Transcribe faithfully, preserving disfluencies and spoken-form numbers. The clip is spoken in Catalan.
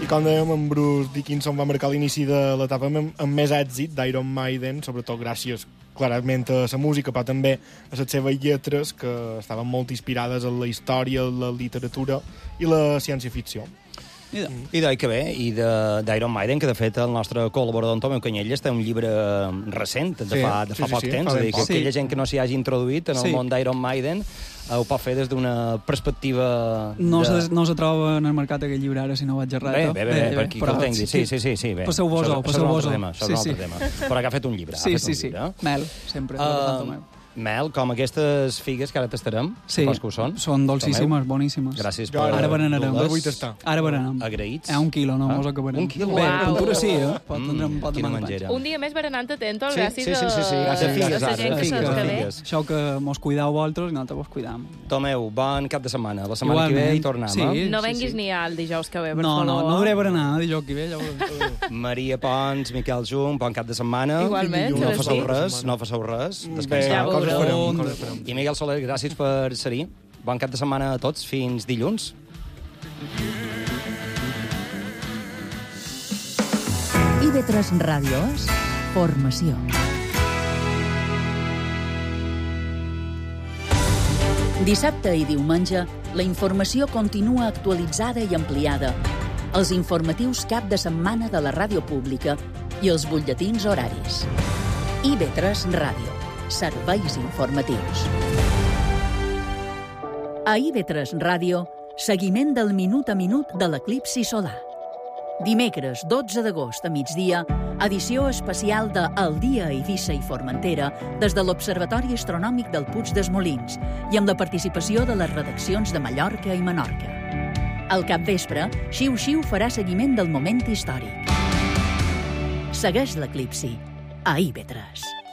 I com dèiem, en Bruce Dickinson va marcar l'inici de l'etapa amb, amb més èxit d'Iron Maiden, sobretot gràcies clarament a la música, però també a les seves lletres, que estaven molt inspirades en la història, la literatura i la ciència-ficció. I de, i de que bé, i d'Iron Maiden, que de fet el nostre col·laborador en Tomeu Canyelles té un llibre recent, de Sí, fa, de fa sí, sí, poc sí, temps, fa és a ben dir, que poc. aquella gent que no s'hi hagi introduït en el Sí. món d'Iron Maiden eh, ho pot fer des d'una perspectiva... No, de... se, no se troba en el mercat aquest llibre ara, si no vaig errat. Bé, bé, bé, bé, per aquí que però el tingui. Sí, sí, sí, sí, bé. Passeu-vos-ho, Això- això és un altre passeu-vos-ho. tema, això és un Sí, altre tema. Però que ha fet un llibre, Sí, ha fet sí, un sí. llibre. Mel, sempre. Uh, Mel, com aquestes figues que ara tastarem, Sí, supos que ho són. són dolcíssimes, boníssimes. Gràcies Jo per... ara- Ara berenarem. no vull tastar. Ara berenem. Agraïts. Eh, un quilo, no Ah, mos acabarem. un quilo? Bé, Uau. pintura sí, eh? Pot Mm, tindre un pot de quina mal de mengera. Un dia més berenant atento, Sí, gràcies sí, sí, sí, sí. a, Gràcies, figues, a la ara, gent que figues, se'ls que ve. figues. Això que mos cuidau vosaltres i nosaltres vos cuidam. Tomeu, bon cap de setmana. La setmana que ve hi tornem, Sí. eh? No Sí, venguis sí. ni al dijous que ve, per No, no, favor. no duré berenar dijous que ve, ja ho veuràs. Maria Pons, Miquel Jung, bon cap de setmana. Igualment, No Celestí. fasseu res, no fasseu res. Bé, Descanseu. coses veureu. farem, coses farem. I Miguel Soler, gràcies per ser-hi. Bon cap de setmana a tots. Fins dilluns. I ve tres Ràdios, formació. Dissabte i diumenge, la informació continua actualitzada i ampliada. Els informatius cap de setmana de la ràdio pública i els butlletins horaris. I ve tres Ràdio, serveis informatius. A I ve tres Ràdio, seguiment del minut a minut de l'eclipsi solar. Dimecres, dotze d'agost a migdia, edició especial de El dia a Eivissa i Formentera des de l'Observatori Astronòmic del Puig dels Molins i amb la participació de les redaccions de Mallorca i Menorca. Al capvespre, Xiu Xiu farà seguiment del moment històric. Segueix l'eclipsi a I ve tres.